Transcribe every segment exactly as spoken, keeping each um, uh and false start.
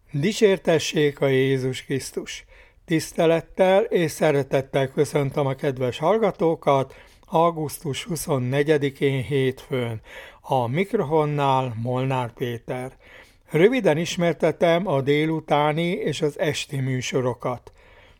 Dicsértessék a Jézus Krisztus! Tisztelettel és szeretettel köszöntöm a kedves hallgatókat augusztus huszonnegyedikén hétfőn. A mikrofonnál Molnár Péter. Röviden ismertetem a délutáni és az esti műsorokat.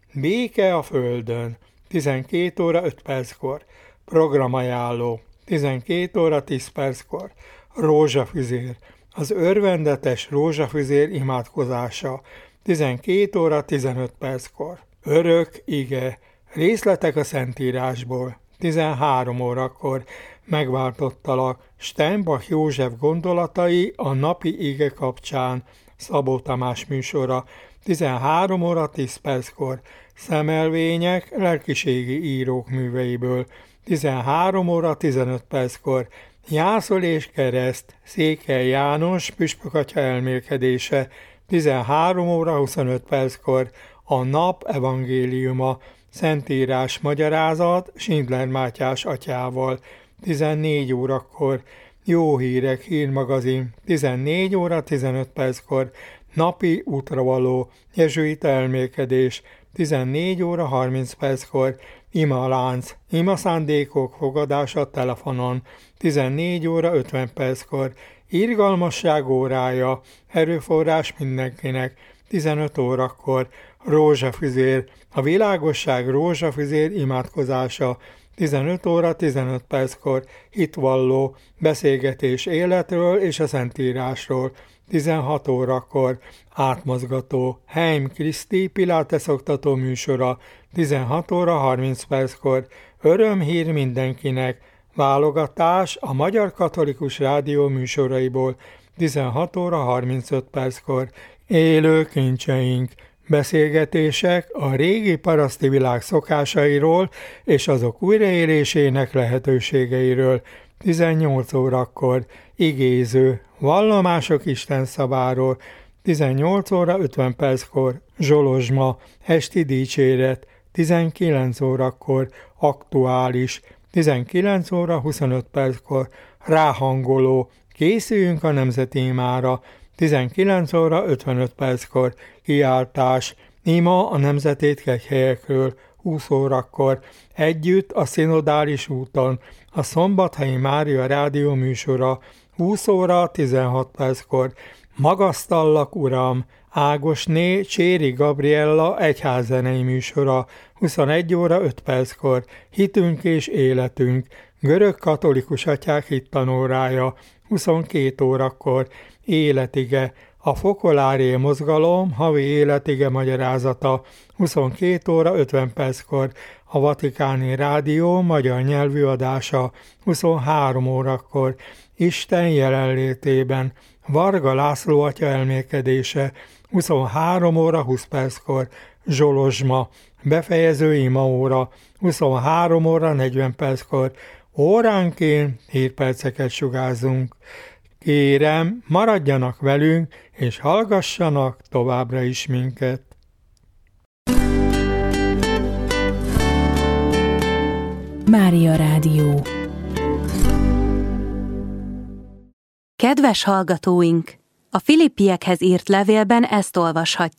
Béke a földön, tizenkét óra öt perckor. Programajánló, tizenkét óra tíz perckor. Rózsafüzér, az örvendetes rózsafüzér imádkozása, tizenkét óra tizenöt perckor. Örök ige, részletek a Szentírásból, tizenhárom órakor. Megváltottalak, Steinbach József gondolatai a napi ige kapcsán, Szabó Tamás műsora, tizenhárom óra tíz perckor. Szemelvények lelkiségi írók műveiből, tizenhárom óra tizenöt perckor. Jászol és kereszt, Székely János püspökatya elmélkedése, tizenhárom óra huszonöt perckor. A nap evangéliuma, Szentírás magyarázat Schindler Mátyás atyával, tizennégy órakor. Jó hírek hírmagazin, tizennégy óra tizenöt perckor. Napi útravaló, jezsuita elmélkedés, tizennégy óra harminc perckor. Ima lánc, ima szándékok fogadása telefonon, tizennégy óra ötven perckor. Irgalmasság órája, erőforrás mindenkinek, tizenöt órakor. Rózsafüzér, a világosság rózsafüzér imádkozása, tizenöt óra tizenöt perckor. Hitvalló, beszélgetés életről és a Szentírásról, tizenhat órakor. Átmozgató, Heim Kriszti Pilates oktató műsora, tizenhat óra harminc perckor. Örömhír mindenkinek, válogatás a Magyar Katolikus Rádió műsoraiból, tizenhat óra harmincöt perckor. Élő kincseink, beszélgetések a régi paraszti világ szokásairól és azok újraélésének lehetőségeiről, tizennyolc órakor. Igéző, vallomások Isten szaváról, tizennyolc óra ötven perckor. Zsolozsma, esti dicséret, tizenkilenc órakor. Aktuális, tizenkilenc óra huszonöt perckor. Ráhangoló, készüljünk a nemzeti imára, tizenkilenc óra ötvenöt perckor. Kiáltás, ima a nemzetétkek helyekről, húsz órakor. Együtt a szinodális úton, a Szombathelyi Mária rádió műsora, húsz óra tizenhat perckor. Magasztallak, Uram, Ágosné Cséri Gabriella egyházzenei műsora, huszonegy óra öt perckor. Hitünk és életünk, görög katolikus atyák hittanórája, huszonkét órakor. Életige, a Fokolárié mozgalom havi életige magyarázata, huszonkét óra ötven perckor. A Vatikáni Rádió magyar nyelvű adása, huszonhárom órakor. Isten jelenlétében, Varga László atya elmélkedése, huszonhárom óra húsz perckor. Zsolozsma, befejező imaóra, huszonhárom óra negyven perckor. Óránként hírperceket sugárzunk. Kérem, maradjanak velünk, és hallgassanak továbbra is minket. Mária Rádió. Kedves hallgatóink! A Filippiekhez írt levélben ezt olvashatjuk.